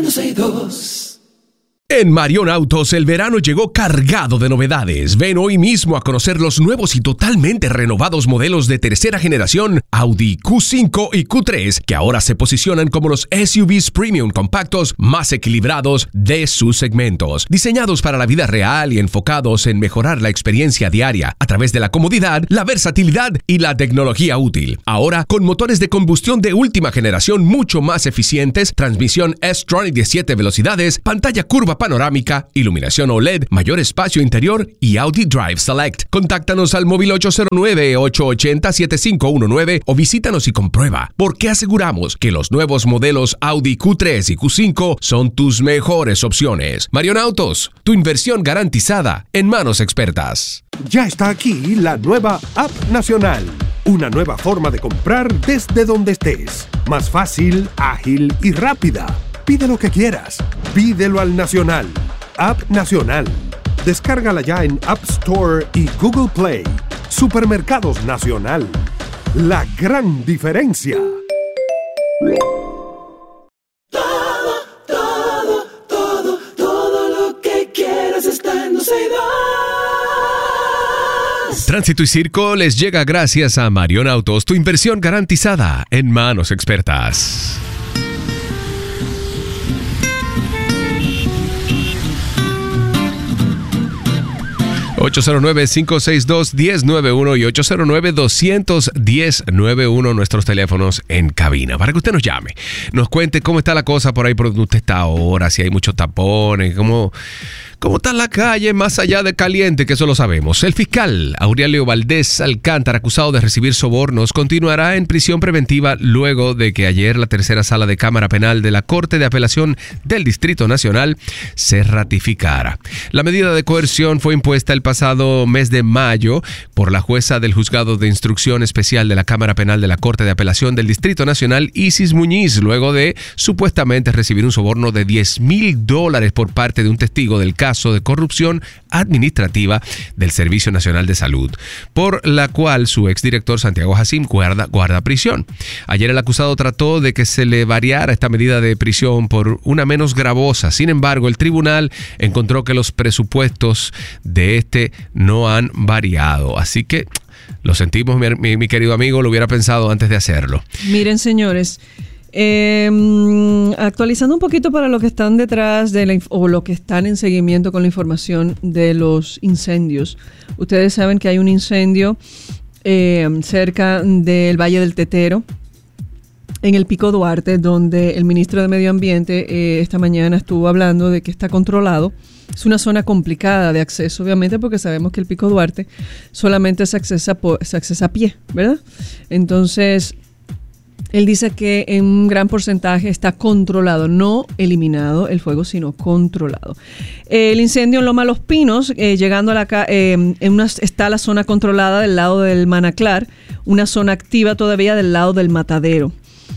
En Marion Autos, el verano llegó cargado de novedades. Ven hoy mismo a conocer los nuevos y totalmente renovados modelos de tercera generación Audi Q5 y Q3, que ahora se posicionan como los SUVs premium compactos más equilibrados de sus segmentos. Diseñados para la vida real y enfocados en mejorar la experiencia diaria a través de la comodidad, la versatilidad y la tecnología útil. Ahora, con motores de combustión de última generación mucho más eficientes, transmisión S-Tronic de 7 velocidades, pantalla curva panorámica, iluminación OLED, mayor espacio interior y Audi Drive Select. Contáctanos al móvil 809-880-7519 o visítanos y comprueba, porque aseguramos que los nuevos modelos Audi Q3 y Q5 son tus mejores opciones. Marion Autos, tu inversión garantizada en manos expertas. Ya está aquí la nueva App Nacional. Una nueva forma de comprar desde donde estés. Más fácil, ágil y rápida. Pide lo que quieras. Pídelo al Nacional. App Nacional. Descárgala ya en App Store y Google Play. Supermercados Nacional. La gran diferencia. Todo lo que quieras está en Dulceida. Tránsito y Circo les llega gracias a Marion Autos, tu inversión garantizada en manos expertas. ...809-562-1091 y 809-210-91... nuestros teléfonos en cabina, para que usted nos llame, nos cuente cómo está la cosa por ahí por donde usted está ahora, si hay muchos tapones, cómo está la calle más allá de caliente, que eso lo sabemos. El fiscal Aurelio Valdés Alcántara, acusado de recibir sobornos, continuará en prisión preventiva luego de que ayer la tercera sala de Cámara Penal de la Corte de Apelación del Distrito Nacional se ratificara. La medida de coerción fue impuesta el pasado mes de mayo por la jueza del Juzgado de Instrucción Especial de la Cámara Penal de la Corte de Apelación del Distrito Nacional, Isis Muñiz, luego de supuestamente recibir un soborno de $10,000 por parte de un testigo del caso de corrupción administrativa del Servicio Nacional de Salud, por la cual su exdirector Santiago Jacín guarda prisión. Ayer el acusado trató de que se le variara esta medida de prisión por una menos gravosa. Sin embargo, el tribunal encontró que los presupuestos de este no han variado. Así que lo sentimos, mi querido amigo, lo hubiera pensado antes de hacerlo. Miren, señores, actualizando un poquito para los que están detrás o los que están en seguimiento con la información de los incendios. Ustedes saben que hay un incendio cerca del Valle del Tetero, en el Pico Duarte, donde el ministro de Medio Ambiente esta mañana estuvo hablando de que está controlado. Es una zona complicada de acceso, obviamente, porque sabemos que el Pico Duarte solamente se accesa a pie, ¿verdad? Entonces, él dice que en un gran porcentaje está controlado, no eliminado el fuego, sino controlado. El incendio en Loma Los Pinos, llegando a está la zona controlada del lado del Manaclar, una zona activa todavía del lado del Matadero.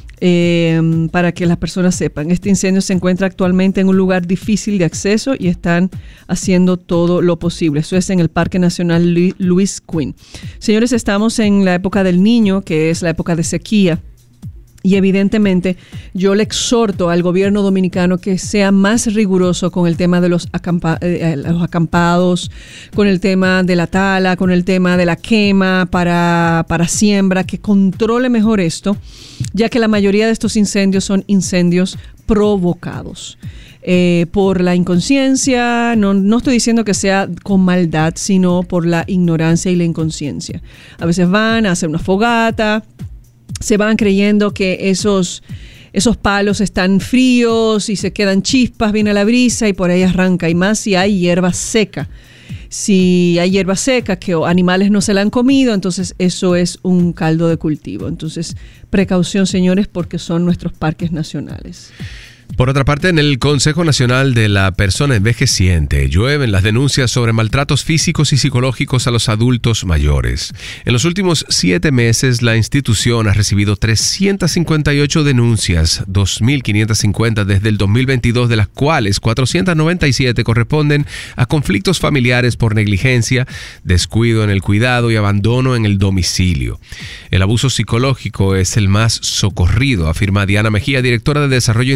Para que las personas sepan, este incendio se encuentra actualmente en un lugar difícil de acceso y están haciendo todo lo posible. Eso es en el Parque Nacional Louis Quinn. Señores, estamos en la época del Niño, que es la época de sequía. Y evidentemente yo le exhorto al gobierno dominicano que sea más riguroso con el tema de los acampados, con el tema de la tala, con el tema de la quema para siembra, que controle mejor esto, ya que la mayoría de estos incendios son incendios provocados. Por la inconsciencia, no estoy diciendo que sea con maldad, sino por la ignorancia y la inconsciencia. A veces van a hacer una fogata, se van creyendo que esos palos están fríos y se quedan chispas, viene la brisa y por ahí arranca. Y más si hay hierba seca. Si hay hierba seca que animales no se la han comido, entonces eso es un caldo de cultivo. Entonces, precaución, señores, porque son nuestros parques nacionales. Por otra parte, en el Consejo Nacional de la Persona Envejeciente llueven las denuncias sobre maltratos físicos y psicológicos a los adultos mayores. En los últimos 7 meses, la institución ha recibido 358 denuncias, 2.550 desde el 2022, de las cuales 497 corresponden a conflictos familiares por negligencia, descuido en el cuidado y abandono en el domicilio. El abuso psicológico es el más socorrido, afirma Diana Mejía, directora de Desarrollo Integral de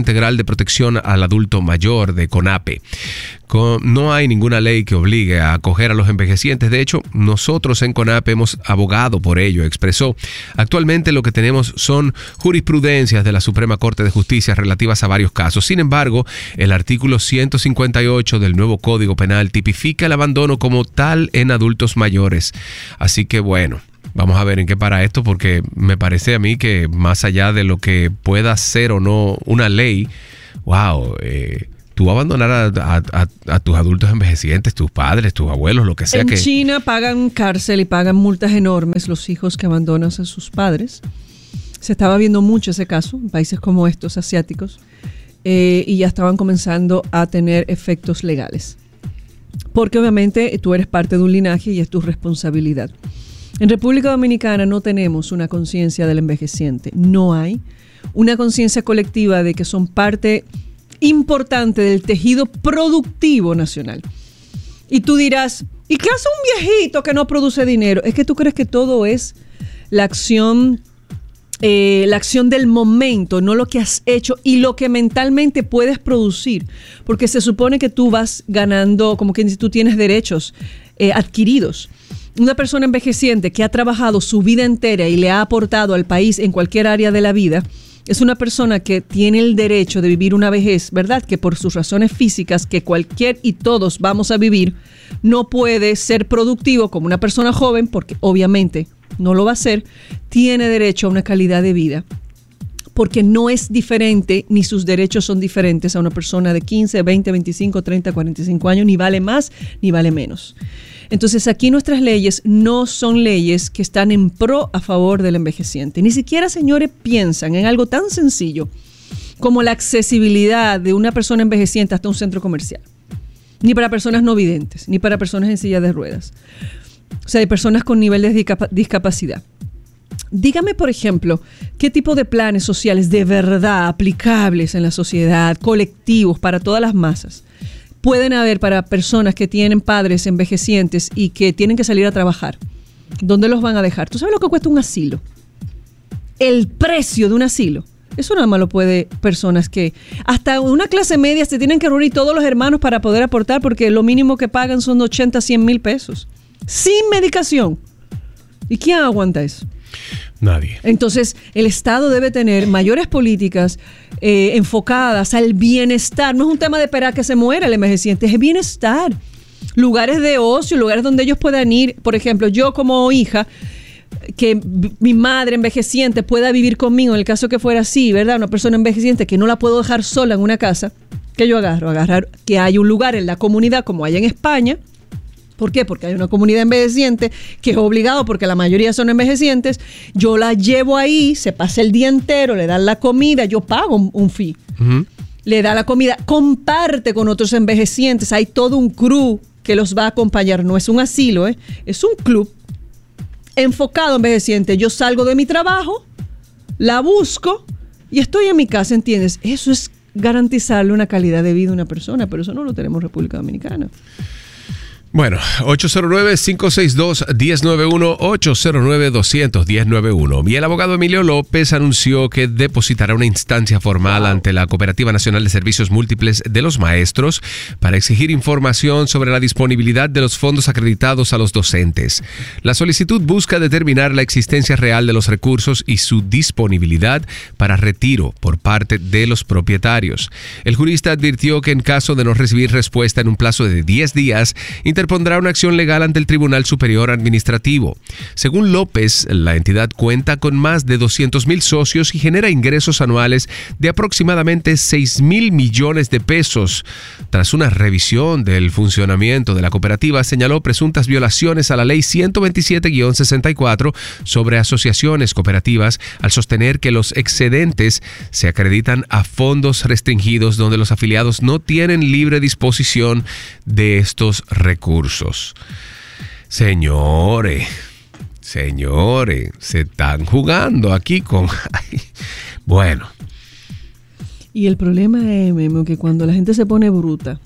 Protección al Adulto Mayor de CONAPE. No hay ninguna ley que obligue a acoger a los envejecientes. De hecho, nosotros en CONAPE hemos abogado por ello, expresó. Actualmente lo que tenemos son jurisprudencias de la Suprema Corte de Justicia relativas a varios casos. Sin embargo, el artículo 158 del nuevo Código Penal tipifica el abandono como tal en adultos mayores. Así que bueno, vamos a ver en qué para esto, porque me parece a mí que más allá de lo que pueda ser o no una ley, tú abandonar a tus adultos envejecientes, tus padres, tus abuelos, lo que sea. En China pagan cárcel y pagan multas enormes los hijos que abandonan a sus padres. Se estaba viendo mucho ese caso en países como estos asiáticos y ya estaban comenzando a tener efectos legales. Porque obviamente tú eres parte de un linaje y es tu responsabilidad. En República Dominicana no tenemos una conciencia del envejeciente. No hay una conciencia colectiva de que son parte importante del tejido productivo nacional. Y tú dirás, ¿y qué hace un viejito que no produce dinero? Es que tú crees que todo es la acción del momento, no lo que has hecho y lo que mentalmente puedes producir, porque se supone que tú vas ganando, como quien dice, tú tienes derechos adquiridos. Una persona envejeciente que ha trabajado su vida entera y le ha aportado al país en cualquier área de la vida, es una persona que tiene el derecho de vivir una vejez, ¿verdad? Que por sus razones físicas, que cualquier y todos vamos a vivir, no puede ser productivo como una persona joven, porque obviamente no lo va a ser, tiene derecho a una calidad de vida, porque no es diferente, ni sus derechos son diferentes a una persona de 15, 20, 25, 30, 45 años, ni vale más, ni vale menos. Entonces aquí nuestras leyes no son leyes que están en pro a favor del envejeciente. Ni siquiera, señores, piensan en algo tan sencillo como la accesibilidad de una persona envejeciente hasta un centro comercial. Ni para personas no videntes, ni para personas en silla de ruedas. O sea, de personas con nivel de discapacidad. Dígame, por ejemplo, qué tipo de planes sociales de verdad aplicables en la sociedad, colectivos para todas las masas, pueden haber para personas que tienen padres envejecientes y que tienen que salir a trabajar. ¿Dónde los van a dejar? ¿Tú sabes lo que cuesta un asilo? El precio de un asilo. Eso nada más lo puede personas que hasta una clase media se tienen que reunir todos los hermanos para poder aportar, porque lo mínimo que pagan son 80, 100 mil pesos. Sin medicación. ¿Y quién aguanta eso? Nadie. Entonces, el Estado debe tener mayores políticas enfocadas al bienestar. No es un tema de esperar que se muera el envejeciente, es bienestar. Lugares de ocio, lugares donde ellos puedan ir. Por ejemplo, yo como hija, que mi madre envejeciente pueda vivir conmigo, en el caso que fuera así, ¿verdad? Una persona envejeciente que no la puedo dejar sola en una casa, ¿qué yo agarrar que haya un lugar en la comunidad como hay en España. ¿Por qué? Porque hay una comunidad envejeciente que es obligado, porque la mayoría son envejecientes. Yo la llevo ahí, se pasa el día entero, le dan la comida, yo pago un fee. Uh-huh. Le da la comida, comparte con otros envejecientes. Hay todo un crew que los va a acompañar. No es un asilo, es un club enfocado en envejecientes. Yo salgo de mi trabajo, la busco y estoy en mi casa, ¿entiendes? Eso es garantizarle una calidad de vida a una persona, pero eso no lo tenemos en República Dominicana. Bueno, 809-562-1091, 809-200-1091. Y el abogado Emilio López anunció que depositará una instancia formal ante la Cooperativa Nacional de Servicios Múltiples de los Maestros para exigir información sobre la disponibilidad de los fondos acreditados a los docentes. La solicitud busca determinar la existencia real de los recursos y su disponibilidad para retiro por parte de los propietarios. El jurista advirtió que en caso de no recibir respuesta en un plazo de 10 días, interpondrá una acción legal ante el Tribunal Superior Administrativo. Según López, la entidad cuenta con más de 200,000 socios y genera ingresos anuales de aproximadamente 6,000 millones de pesos. Tras una revisión del funcionamiento de la cooperativa, señaló presuntas violaciones a la Ley 127-64 sobre asociaciones cooperativas al sostener que los excedentes se acreditan a fondos restringidos donde los afiliados no tienen libre disposición de estos recursos. Señores, se están jugando aquí con... Bueno. Y el problema es, Memo, que cuando la gente se pone bruta,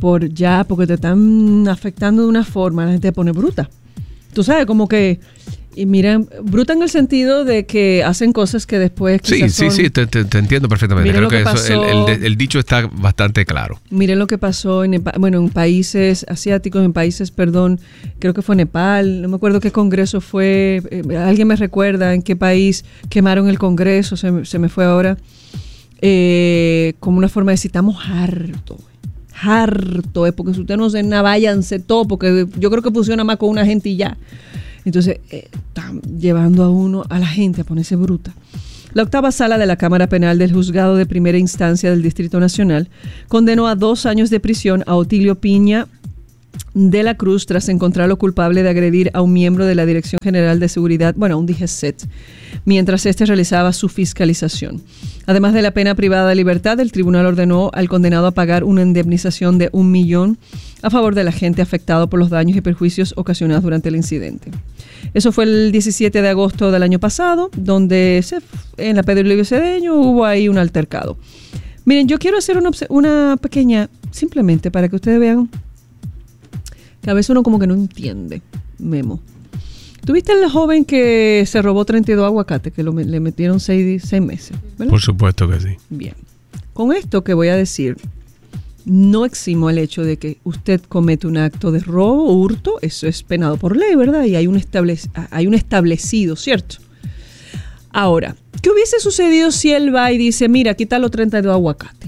porque te están afectando de una forma, la gente se pone bruta. Tú sabes, como que Y miren, bruta en el sentido de que hacen cosas que después quizás Sí, te entiendo perfectamente. Miren Creo lo que que eso, pasó. el dicho está bastante claro. Miren lo que pasó en países asiáticos, creo que fue Nepal, no me acuerdo qué congreso fue, alguien me recuerda en qué país quemaron el congreso, se me fue ahora, como una forma de decir, estamos hartos, porque si usted no se nada, váyanse todo, porque yo creo que funciona más con una gente y ya. Entonces, están llevando a la gente a ponerse bruta. La octava sala de la Cámara Penal del Juzgado de Primera Instancia del Distrito Nacional condenó a 2 años de prisión a Otilio Piña de la Cruz tras encontrarlo culpable de agredir a un miembro de la Dirección General de Seguridad, un DGCET, mientras este realizaba su fiscalización. Además de la pena privada de libertad, el tribunal ordenó al condenado a pagar una indemnización de $1 millón a favor del agente afectado por los daños y perjuicios ocasionados durante el incidente. Eso fue el 17 de agosto del año pasado, donde en la Pedro Livio Cedeño hubo ahí un altercado. Miren, yo quiero hacer una pequeña, simplemente para que ustedes vean que a veces uno como que no entiende, Memo. ¿Tuviste el joven que se robó 32 aguacates, que le metieron 6 meses? ¿Verdad? Por supuesto que sí. Bien. Con esto que voy a decir, no eximo el hecho de que usted comete un acto de robo o hurto, eso es penado por ley, ¿verdad? Y hay un establecido, ¿cierto? Ahora, ¿qué hubiese sucedido si él va y dice, mira, quita los 32 aguacates?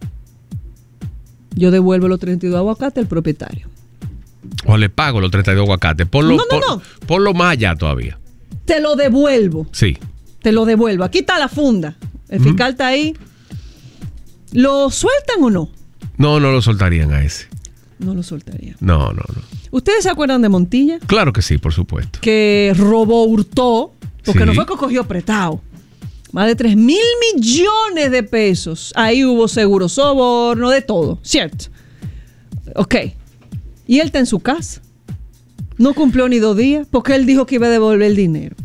Yo devuelvo los 32 aguacates al propietario. O le pago los 32 aguacates. Ponlo más allá todavía. Te lo devuelvo. Sí. Te lo devuelvo. Aquí está la funda. El fiscal está ahí. ¿Lo sueltan o no? No lo soltarían a ese. No lo soltarían. No. ¿Ustedes se acuerdan de Montilla? Claro que sí, por supuesto. Que robó, hurtó, porque Sí. no fue que cogió prestado. Más de 3,000 millones de pesos. Ahí hubo seguro, soborno, de todo, ¿cierto? Ok. Y él está en su casa. No cumplió ni 2 días porque él dijo que iba a devolver el dinero.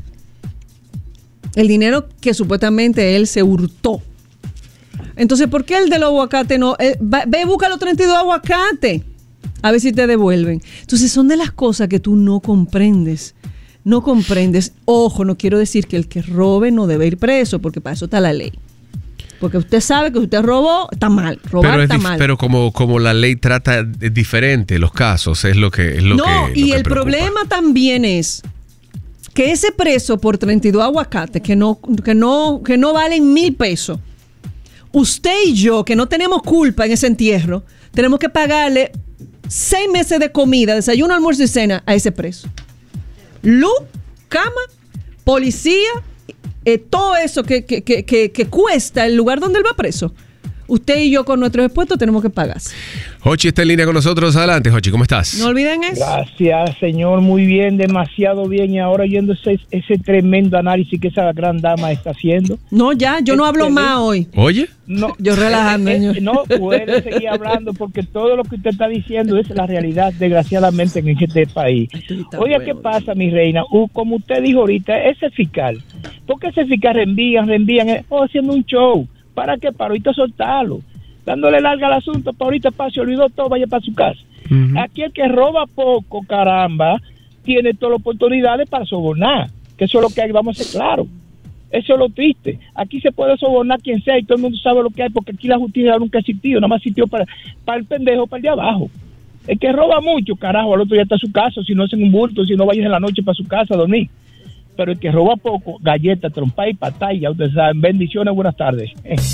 El dinero que supuestamente él se hurtó. Entonces, ¿por qué el de los aguacates no? Ve, busca los 32 aguacates. A ver si te devuelven. Entonces, son de las cosas que tú no comprendes. No comprendes. Ojo, no quiero decir que el que robe no debe ir preso, porque para eso está la ley. Porque usted sabe que si usted robó, está mal. Robar está mal. Pero como la ley trata diferente los casos, es lo que No, y que el preocupa. problema también es que ese preso por 32 aguacates, que no valen 1,000 pesos, usted y yo, que no tenemos culpa en ese entierro, tenemos que pagarle 6 meses de comida, desayuno, almuerzo y cena a ese preso. Luz, cama, policía, todo eso que cuesta el lugar donde él va preso. Usted y yo con nuestros expuestos tenemos que pagar. Hochi está en línea con nosotros. Adelante, Hochi, ¿cómo estás? No olviden eso. Gracias, señor, muy bien, demasiado bien. Y ahora oyendo ese tremendo análisis que esa gran dama está haciendo. No, ya, yo no hablo más hoy. Oye. No, Yo relajando, señor. no puede seguir hablando porque todo lo que usted está diciendo es la realidad, desgraciadamente, en este país. Oiga, ¿qué pasa, mi reina? Como usted dijo ahorita, ese fiscal, ¿por qué ese fiscal reenvían, haciendo un show? ¿Para qué? Para ahorita soltarlo, dándole larga al asunto, para ahorita se olvidó todo, vaya para su casa. Aquí el que roba poco, caramba, tiene todas las oportunidades para sobornar, que eso es lo que hay, vamos a ser claros. Eso es lo triste. Aquí se puede sobornar quien sea y todo el mundo sabe lo que hay, porque aquí la justicia nunca ha existido, nada más existió para el pendejo, para el de abajo. El que roba mucho, carajo, al otro día está a su casa, si no es en un bulto, si no vayas en la noche para su casa a dormir. Pero el que roba poco, galleta, trompa y patalla, ustedes saben. Bendiciones, buenas tardes.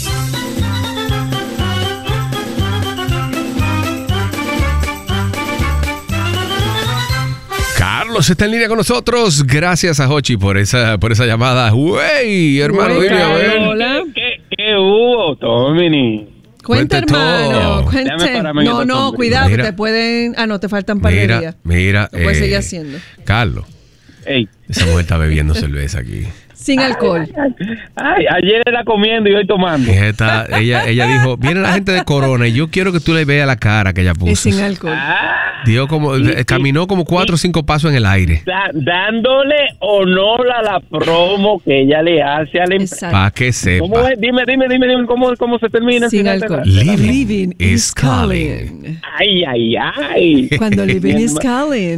Carlos está en línea con nosotros. Gracias a Hochi por esa llamada. Güey, hermano, Güey, dime a ver. hola. ¿Qué hubo, Tomini? Cuenta, Cuente hermano. todo. Cuente. Déjame pararme en esta No, sombra. cuidado, Mira. que te pueden. No, te faltan un par de días. Mira. Lo puedes seguir haciendo. Carlos, Ey. esa mujer está bebiendo cerveza aquí. Sin alcohol. Ay, ayer era comiendo y hoy tomando. Ella dijo, viene la gente de Corona y yo quiero que tú le veas la cara que ella puso. Es sin alcohol. Dio caminó como 4 o 5 pasos en el aire. Dándole honor a la promo que ella le hace a la empresa. Exacto. Para que ¿Cómo sepa. es? Dime, ¿cómo se termina? Sin Final de alcohol. la- Living is calling. Ay. Cuando living is calling.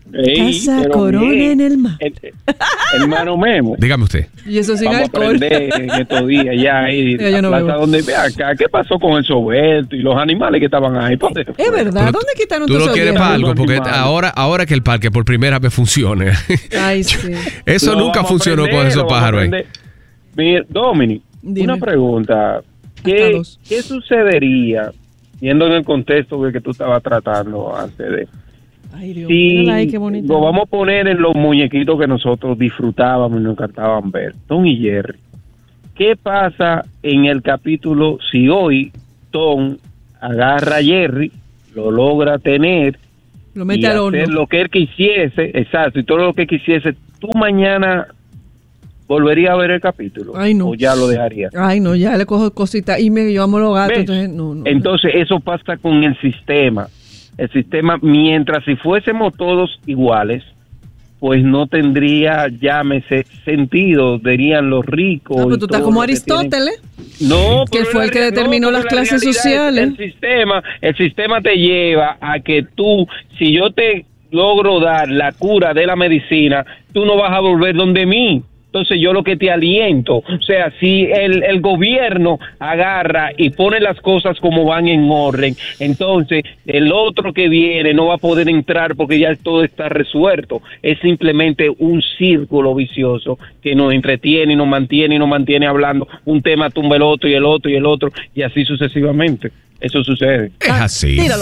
Casa pero Corona bien. en el mar. Hermano Memo. Dígame usted. Y eso sin Vamos a alcohol. aprender en estos días ya ahí Ya, yo no plaza bebo. donde ve acá. ¿Qué pasó con el soberto y los animales que estaban ahí? ¿Dónde se Es fue? verdad. Pero ¿Dónde quitaron Tú todos lo esos quieres viejos? para algo, porque Animales. ahora que el parque por primera vez funcione. Ay, sí. Eso Lo nunca vamos a funcionó aprender, con esos lo vamos a pájaros ahí. aprender. Mira, Dominic, Dime. una pregunta. Hasta ¿Qué dos. sucedería, viendo en el contexto de que tú estabas tratando antes de... Ay, Dios. Si Mírala ahí, qué bonita. lo vamos a poner en los muñequitos que nosotros disfrutábamos y nos encantaban ver, Tom y Jerry. ¿Qué pasa en el capítulo si hoy Tom agarra a Jerry, lo logra tener Lo mete y al hacer horno. lo que él quisiese, exacto, y todo lo que quisiese, tú mañana volverías a ver el capítulo? Ay, no. ¿O ya lo dejarías? Ay, no, ya le cojo cositas. Y yo amo los gatos, ¿Ves? entonces no. Entonces eso pasa con el sistema. El sistema, mientras si fuésemos todos iguales, pues no tendría, llámese, sentido, dirían los ricos. Ah, y pero tú estás todo como lo que Aristóteles. tienen. No, Que pero fue la el que rea- determinó pero las la clases realidad es sociales. el sistema te lleva a que tú, si yo te logro dar la cura de la medicina, tú no vas a volver donde mí. Entonces yo lo que te aliento, o sea, si el gobierno agarra y pone las cosas como van en orden, entonces el otro que viene no va a poder entrar porque ya todo está resuelto. Es simplemente un círculo vicioso que nos entretiene y nos mantiene hablando. Un tema tumba el otro y el otro y el otro y así sucesivamente. Eso sucede. Es así. Tíralo.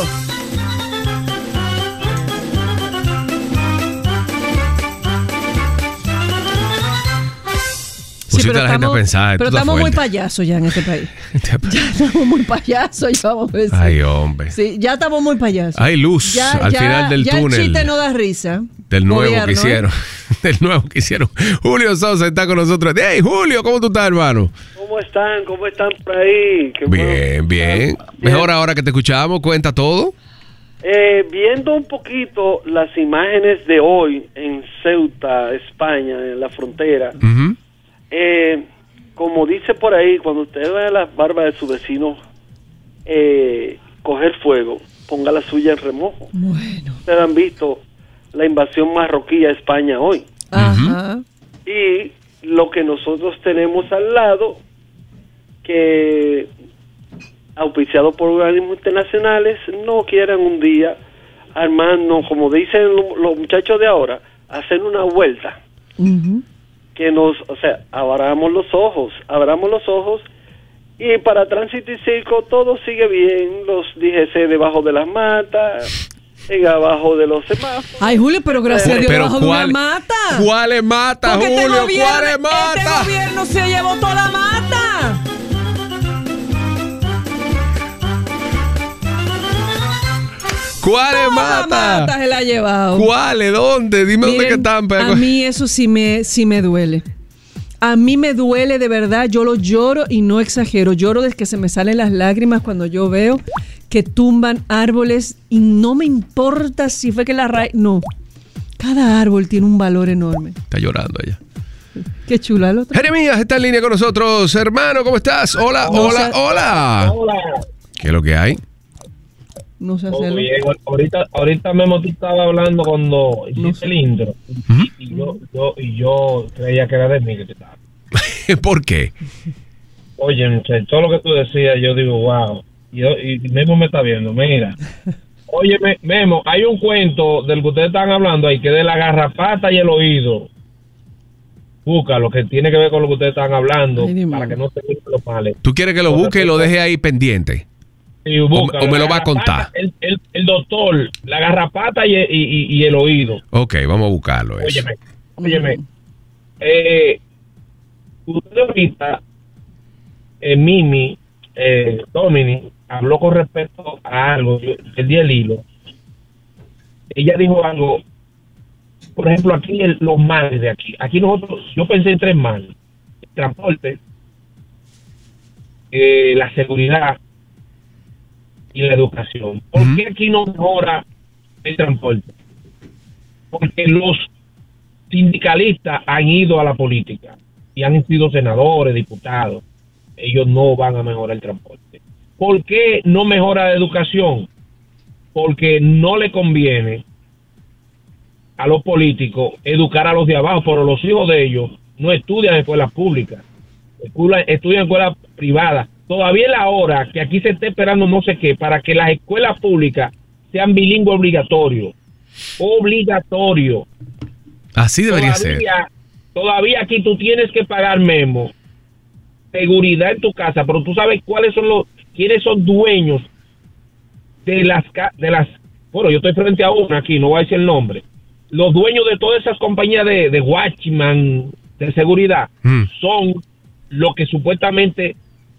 Pusiste a la gente a pensar. Pero tú estás estamos muy fuerte. payasos ya en este país. Ya estamos muy payasos, ya vamos a decir. Ay, hombre. Sí, ya estamos muy payasos. Hay luz al final del ya túnel. el chiste no da risa. Del nuevo Gobierno, que hicieron. Del nuevo que hicieron. Julio Sosa está con nosotros. Hey, Julio, ¿cómo tú estás, hermano? ¿Cómo están? ¿Cómo están por ahí? Qué Bien, bueno. bien. Mejor ahora que te escuchamos, cuenta todo. Viendo un poquito las imágenes de hoy en Ceuta, España, en la frontera, Ujú. como dice por ahí, cuando usted ve las barbas de su vecino coger fuego, ponga la suya en remojo. Bueno. Ustedes han visto la invasión marroquí a España hoy. Ajá. Y lo que nosotros tenemos al lado, que auspiciado por organismos internacionales, no quieren un día armarnos, como dicen los muchachos de ahora, hacer una vuelta. Ujú. Que nos, o sea, abramos los ojos, y para Tránsito y Circo todo sigue bien, los DGC debajo de las matas, abajo de los semáforos. Ay, Julio, pero gracias a Dios, Pero bajo de una mata. ¿cuáles mata, Porque este Julio? gobierno- ¿Cuáles mata? Este gobierno se llevó toda la mata. ¿Cuáles Toda la mata? mata se la ha llevado. ¿Cuáles? ¿Dónde? Dime dónde Miren, que están. a mí eso sí me duele. A mí me duele de verdad. Yo lo lloro y no exagero. Lloro desde que se me salen las lágrimas cuando yo veo que tumban árboles y no me importa si fue que la raíz... No. Cada árbol tiene un valor enorme. Está llorando ella. Qué chula el otro. Jeremías está en línea con nosotros. Hermano, ¿cómo estás? Hola, No hola, sé- hola. ¿Qué es lo que hay? No sé Todo hacerlo. bien. Ahorita mismo tú estabas hablando cuando hiciste el intro y yo creía que era de mí que te estaba. ¿Por qué? Oye, muchacho, todo lo que tú decías, yo digo, wow. Y Memo me está viendo, mira. Oye, Memo, hay un cuento del que ustedes están hablando ahí, que es de la garrapata y el oído. Búscalo, que tiene que ver con lo que ustedes están hablando, Ay, Dios para mío. que no se quiten los males. ¿Tú quieres que lo busque y lo deje ahí pendiente? Sí, búscalo. o me lo La va a contar. garrapata, el doctor, la garrapata y el oído. Ok, vamos a buscarlo. Eso. Óyeme. Usted ahorita, Mimi, Dominic, habló con respecto a algo, yo perdí el hilo. Ella dijo algo, por ejemplo, aquí los males de aquí nosotros, yo pensé en 3 males: el transporte, la seguridad y la educación. ¿Por qué aquí no mejora el transporte? Porque los sindicalistas han ido a la política y han sido senadores, diputados. Ellos no van a mejorar el transporte. ¿Por qué no mejora la educación? Porque no le conviene a los políticos educar a los de abajo, pero los hijos de ellos no estudian en escuelas públicas, estudian en escuelas privadas. Todavía es la hora que aquí se esté esperando no sé qué para que las escuelas públicas sean bilingües obligatorio. Así debería ser. Todavía aquí tú tienes que pagar, Memo, seguridad en tu casa, pero tú sabes quiénes son dueños de las, bueno, yo estoy frente a una aquí, no voy a decir el nombre. Los dueños de todas esas compañías de watchman, de seguridad, son los que supuestamente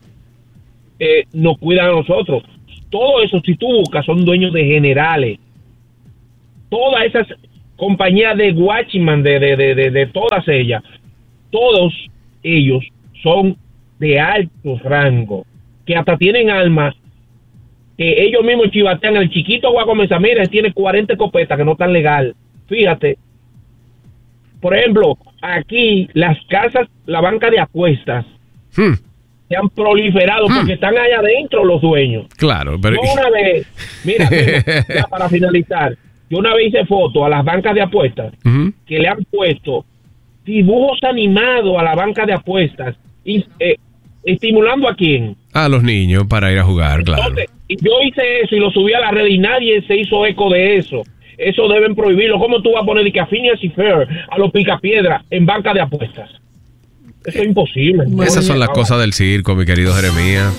nos cuidan a nosotros. Todo eso, si tú buscas, son dueños de generales. Todas esas compañías de watchman, de todas ellas, todos ellos son de alto rango, que hasta tienen armas, que ellos mismos chivatean. El chiquito Guaco Mesa, mira, tiene 40 escopetas que no están legal. Fíjate, por ejemplo, aquí las casas, la banca de apuestas, se han proliferado porque están allá adentro los dueños. Claro, pero... Yo una vez, mira, ya para finalizar, yo una vez hice fotos a las bancas de apuestas que le han puesto dibujos animados a la banca de apuestas, estimulando a quién. A los niños para ir a jugar, claro. Entonces, yo hice eso y lo subí a la red y nadie se hizo eco de eso. Eso deben prohibirlo. ¿Cómo tú vas a poner de que a Phineas y Ferb, a los Picapiedra, en banca de apuestas? Eso es imposible. Esas son las cosas del circo, mi querido Jeremías.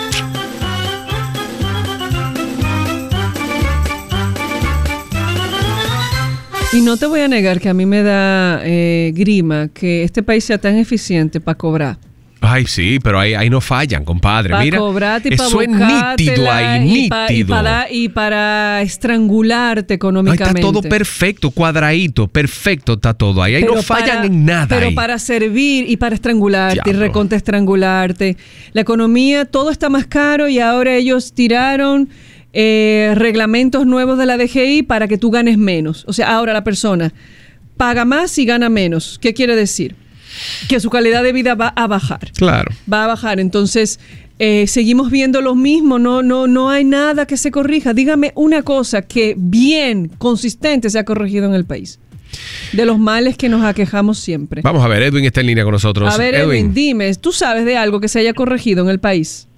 Y no te voy a negar que a mí me da grima que este país sea tan eficiente para cobrar. Ay, sí, pero ahí no fallan, compadre. Para mira, cobrarte y para eso es nítido ahí, nítido. Y para estrangularte económicamente. Ahí está todo perfecto, cuadradito, perfecto está todo ahí. Ahí no fallan en nada. Pero ahí. para servir y para estrangularte, y recontra estrangularte. La economía, todo está más caro y ahora ellos tiraron reglamentos nuevos de la DGI para que tú ganes menos. O sea, ahora la persona paga más y gana menos. ¿Qué quiere decir? Que su calidad de vida va a bajar. Claro. Va a bajar. Entonces, seguimos viendo lo mismo. No hay nada que se corrija. Dígame una cosa que bien consistente se ha corregido en el país. De los males que nos aquejamos siempre. Vamos a ver, Edwin está en línea con nosotros. A ver, Edwin, dime, ¿tú sabes de algo que se haya corregido en el país?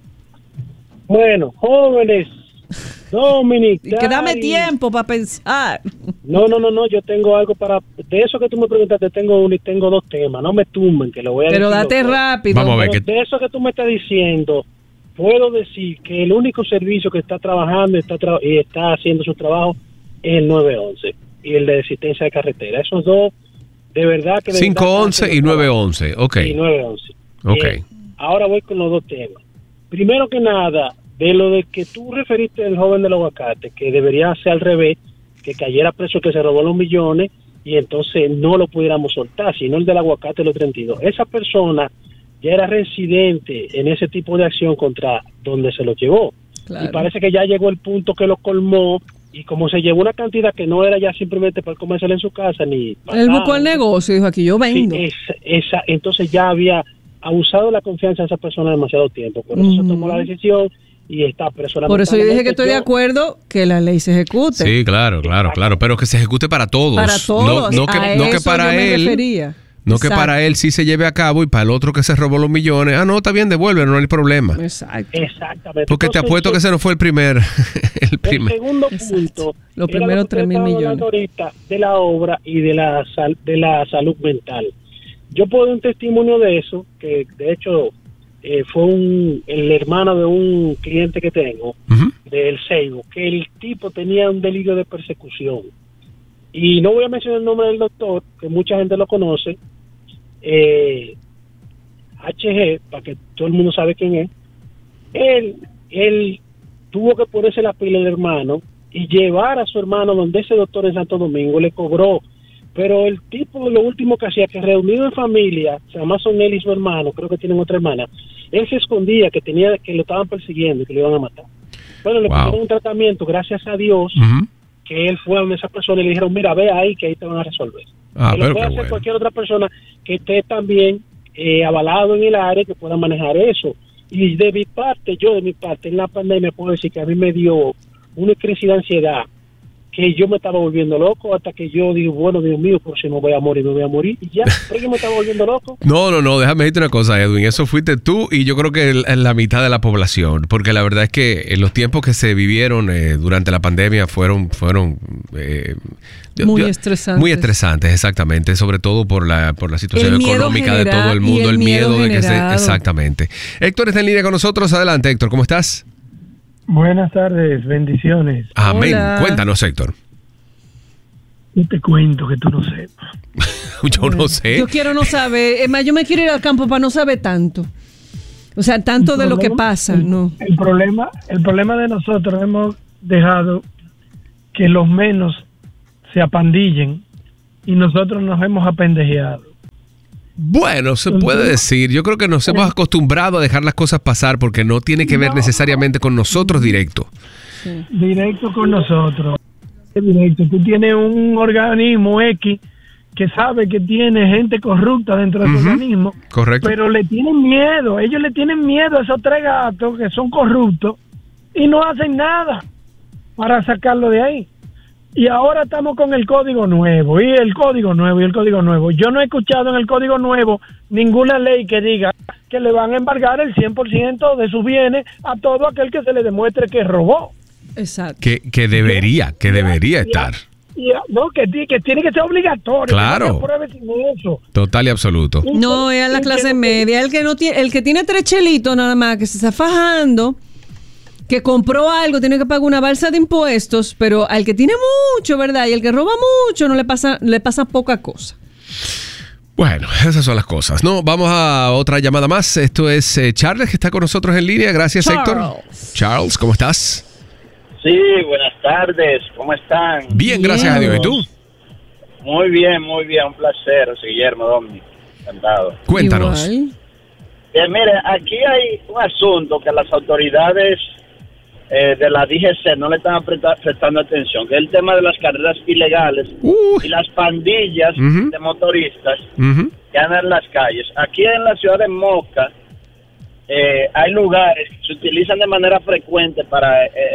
Bueno, jóvenes, Dominic, que dame tiempo para pensar. No, yo tengo algo de eso que tú me preguntaste, tengo uno y tengo dos temas, no me tumben, que lo voy a decir. Pero date rápido. Vamos a ver. De eso que tú me estás diciendo, puedo decir que el único servicio que está trabajando y está haciendo su trabajo es el 911 y el de asistencia de carretera. Esos dos, de verdad que... 511 y 911, ok. Y 911. Ok. Ahora voy con los dos temas. Primero que nada, de lo de que tú referiste al joven del aguacate, que debería ser al revés, que cayera preso que se robó los millones y entonces no lo pudiéramos soltar, sino el del aguacate los 32. Esa persona ya era residente en ese tipo de acción contra donde se lo llevó. Claro. Y parece que ya llegó el punto que lo colmó y como se llevó una cantidad que no era ya simplemente para comérsela en su casa ni... Él buscó el negocio y dijo, aquí yo vendo. Sí, entonces ya había abusado la confianza de esa persona demasiado tiempo. Por eso se tomó la decisión y está preso. Por eso yo dije que estoy de acuerdo que la ley se ejecute. Sí, claro, pero que se ejecute para todos. Para todos. No que para él. No que para él sí se lleve a cabo y para el otro que se robó los millones, está bien, devuelve, no hay problema. Exactamente. Porque te apuesto que ese no fue el primer. El segundo punto. Los primeros 3,000 millones. Ahorita de la obra y de la salud mental. Yo puedo dar un testimonio de eso, que de hecho fue el hermano de un cliente que tengo, del Seibo, que el tipo tenía un delirio de persecución. Y no voy a mencionar el nombre del doctor, que mucha gente lo conoce, HG, para que todo el mundo sabe quién es. Él tuvo que ponerse la pila del hermano y llevar a su hermano donde ese doctor en Santo Domingo le cobró. Pero el tipo lo último que hacía, que reunido en familia, se llama son él y su hermano, creo que tienen otra hermana, él se escondía que lo estaban persiguiendo y que le iban a matar. Bueno, le pusieron un tratamiento, gracias a Dios, que él fue a donde esa persona y le dijeron, mira, ve ahí que ahí te van a resolver. Que lo puede hacer cualquier otra persona que esté también avalado en el área, que pueda manejar eso. Y de mi parte, en la pandemia puedo decir que a mí me dio una crisis de ansiedad que yo me estaba volviendo loco, hasta que yo digo, bueno, Dios mío, por si me voy a morir, y ya, pero yo me estaba volviendo loco. No, déjame decirte una cosa, Edwin, eso fuiste tú y yo creo que la mitad de la población, porque la verdad es que en los tiempos que se vivieron durante la pandemia fueron muy estresantes. Muy estresantes, exactamente, sobre todo por la situación económica de todo el mundo, el miedo de que se... Exactamente. Héctor está en línea con nosotros, adelante Héctor, ¿cómo estás? Buenas tardes, bendiciones. Amén. Hola. Cuéntanos, Héctor. Yo te cuento que tú no sepas. Yo no sé. Yo quiero no saber. Es más, yo me quiero ir al campo para no saber tanto. O sea, tanto de lo que pasa, ¿no? El problema de nosotros hemos dejado que los menos se apandillen y nosotros nos hemos apendejeado. Bueno, se puede decir. Yo creo que nos hemos acostumbrado a dejar las cosas pasar porque no tiene que ver necesariamente con nosotros directo. Sí. Directo con nosotros. Directo. Tú tienes un organismo X que sabe que tiene gente corrupta dentro de su organismo. Correcto. Pero le tienen miedo. Ellos le tienen miedo a esos 3 gatos que son corruptos y no hacen nada para sacarlo de ahí. Y ahora estamos con el código nuevo, y el código nuevo. Yo no he escuchado en el código nuevo ninguna ley que diga que le van a embargar el 100% de sus bienes a todo aquel que se le demuestre que robó. Exacto. Que debería estar. No, que tiene que ser obligatorio. Claro. No pruebe sin eso. Total y absoluto. No, es a la clase media. El que tiene 3 chelitos nada más, que se está fajando, que compró algo, tiene que pagar una balsa de impuestos, pero al que tiene mucho, ¿verdad? Y el que roba mucho, no le pasa poca cosa. Bueno, esas son las cosas. No, vamos a otra llamada más. Esto es Charles, que está con nosotros en línea. Gracias, Héctor. Charles, ¿cómo estás? Sí, buenas tardes. ¿Cómo están? Bien, gracias a Dios. ¿Y tú? Muy bien. Un placer, José Guillermo Domni. Encantado. Cuéntanos. Mire, aquí hay un asunto que las autoridades de la DGC no le están prestando atención, que es el tema de las carreras ilegales y las pandillas de motoristas que andan en las calles. Aquí en la ciudad de Moca hay lugares que se utilizan de manera frecuente para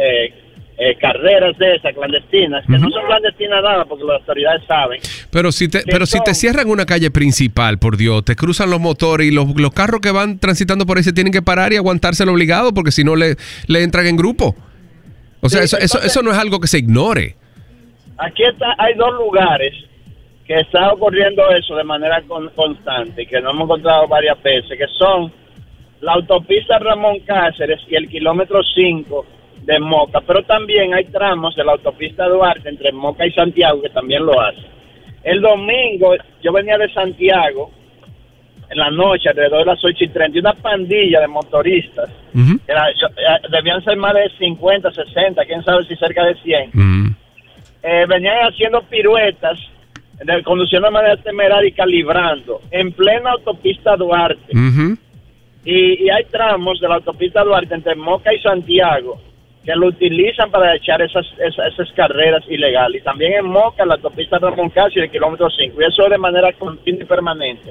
carreras de esas clandestinas, que no son clandestinas nada porque las autoridades saben. Pero si te cierran una calle principal, por Dios, te cruzan los motores y los carros que van transitando por ahí se tienen que parar y aguantárselo obligado porque si no le entran en grupo. O sea, eso no es algo que se ignore. Aquí hay 2 lugares que está ocurriendo eso de manera constante, que nos hemos encontrado varias veces, que son la autopista Ramón Cáceres y el kilómetro 5 de Moca, pero también hay tramos de la autopista Duarte entre Moca y Santiago que también lo hacen. El domingo yo venía de Santiago en la noche, alrededor de las 8:30, una pandilla de motoristas, debían ser más de 50, 60, quién sabe si cerca de 100, venían haciendo piruetas, conduciendo de manera temeraria y calibrando, en plena autopista Duarte. Y hay tramos de la autopista Duarte entre Moca y Santiago que lo utilizan para echar esas carreras ilegales. Y también en Moca, la autopista Ramón Cáceres y el kilómetro 5. Y eso de manera continua y permanente.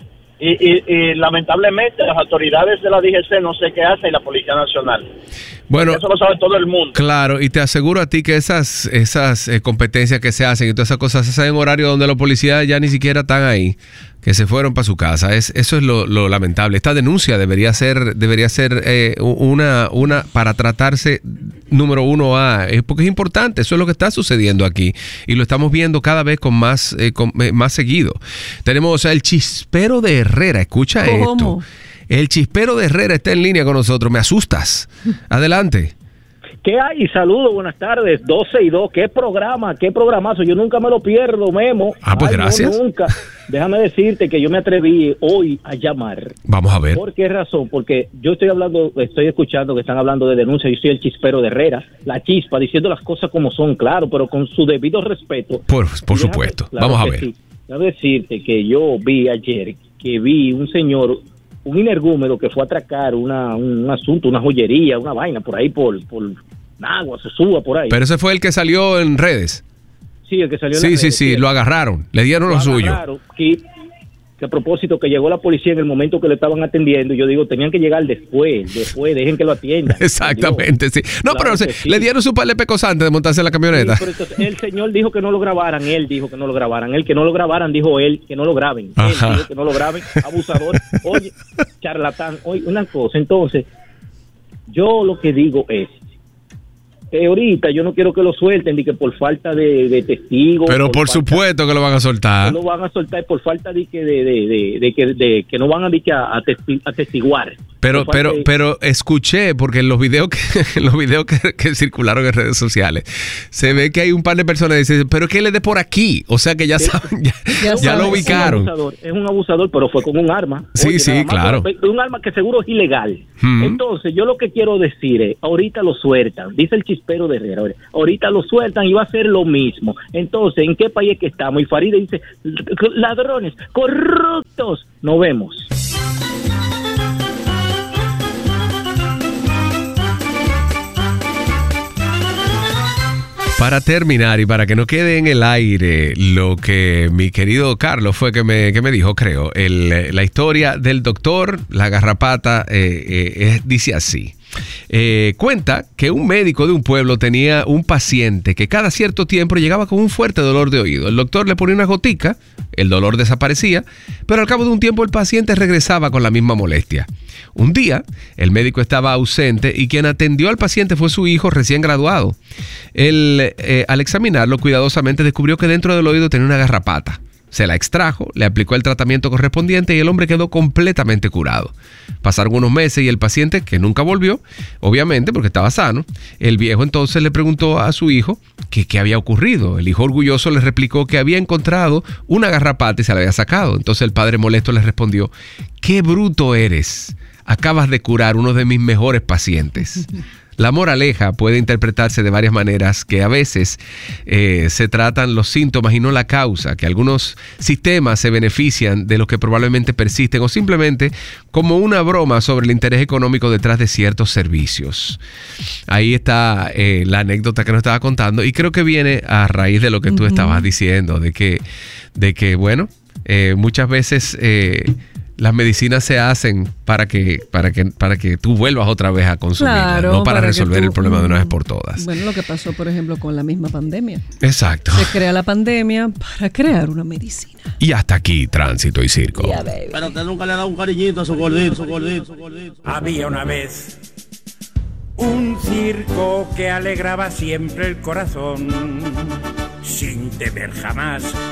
Y lamentablemente las autoridades de la DGC no sé qué hacen y la Policía Nacional. Bueno, eso lo sabe todo el mundo. Claro, y te aseguro a ti que esas competencias que se hacen y todas esas cosas se hacen en horario donde los policías ya ni siquiera están ahí, que se fueron para su casa. Eso es lo lamentable. Esta denuncia debería ser una para tratarse número 1A, porque es importante. Eso es lo que está sucediendo aquí y lo estamos viendo cada vez con más seguido. Tenemos el Chispero de Herrera. Escucha esto. El Chispero de Herrera está en línea con nosotros. Me asustas. Adelante. ¿Qué hay? Saludos, buenas tardes. 12:02. ¿Qué programa? ¿Qué programazo? Yo nunca me lo pierdo, Memo. Pues gracias. No, nunca. Déjame decirte que yo me atreví hoy a llamar. Vamos a ver. ¿Por qué razón? Porque yo estoy escuchando que están hablando de denuncia. Yo soy el Chispero de Herrera, la chispa, diciendo las cosas como son, claro, pero con su debido respeto. Por supuesto. Claro, vamos a ver. Sí. Déjame decirte que yo vi ayer un señor, un energúmedo que fue a atracar un asunto, una joyería, una vaina por ahí, por Nagua, se suba por ahí. Pero ese fue el que salió en redes. Sí, el que salió en redes. Sí, lo agarraron, le dieron lo suyo. que a propósito que llegó la policía en el momento que le estaban atendiendo, yo digo, tenían que llegar después, dejen que lo atiendan. Exactamente, sí. No, Claro pero que sí. le dieron su par de pecos antes de montarse en la camioneta. Sí, pero entonces, el señor dijo que no lo grabaran, él dijo que no lo grabaran, él que no lo grabaran, dijo él que no lo graben, Ajá. él dijo que no lo graben, abusador, oye, charlatán, oye, una cosa. Entonces, yo lo que digo es que ahorita yo no quiero que lo suelten ni que por falta de testigos. Pero por supuesto que lo van a soltar. No lo van a soltar por falta de que no van a atestiguar. Pero escuché, porque en los videos que circularon en redes sociales, se ve que hay un par de personas que dicen, pero que él es de por aquí. O sea que ya saben, ya lo ubicaron. Es un abusador, pero fue con un arma. Sí, Oye, sí, nada más, claro. pero un arma que seguro es ilegal. Entonces, yo lo que quiero decir es, ahorita lo sueltan, dice el chispero de Herrera, ahorita lo sueltan y va a ser lo mismo. Entonces, ¿en qué país es que estamos? Y Faride dice, ladrones, corruptos. Nos vemos. Para terminar y para que no quede en el aire lo que mi querido Carlos fue que me dijo, creo, la historia del doctor, la garrapata, dice así. Cuenta que un médico de un pueblo tenía un paciente que cada cierto tiempo llegaba con un fuerte dolor de oído. El doctor le ponía una gotica, el dolor desaparecía, pero al cabo de un tiempo el paciente regresaba con la misma molestia. Un día, el médico estaba ausente y quien atendió al paciente fue su hijo recién graduado. Él, al examinarlo cuidadosamente, descubrió que dentro del oído tenía una garrapata. Se la extrajo, le aplicó el tratamiento correspondiente y el hombre quedó completamente curado. Pasaron unos meses y el paciente, que nunca volvió, obviamente porque estaba sano, el viejo entonces le preguntó a su hijo que qué había ocurrido. El hijo orgulloso le replicó que había encontrado una garrapata y se la había sacado. Entonces el padre molesto le respondió, ¡qué bruto eres! Acabas de curar uno de mis mejores pacientes. La moraleja puede interpretarse de varias maneras, que a veces se tratan los síntomas y no la causa, que algunos sistemas se benefician de los que probablemente persisten o simplemente como una broma sobre el interés económico detrás de ciertos servicios. Ahí está la anécdota que nos estaba contando y creo que viene a raíz de lo que tú estabas diciendo, de que bueno, muchas veces las medicinas se hacen para que tú vuelvas otra vez a consumirlas, claro, no para resolver el problema de una vez por todas. Bueno, lo que pasó, por ejemplo, con la misma pandemia. Exacto. Se crea la pandemia para crear una medicina. Y hasta aquí, Tránsito y Circo. Yeah, baby. Pero usted nunca le ha dado un cariñito a su gordito. Había una vez un circo que alegraba siempre el corazón, sin temer jamás